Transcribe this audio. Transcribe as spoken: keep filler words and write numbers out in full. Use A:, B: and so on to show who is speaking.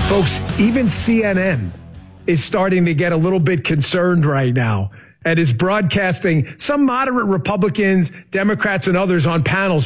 A: Folks, even C N N is starting to get a little bit concerned right now and is broadcasting some moderate Republicans, Democrats, and others on panels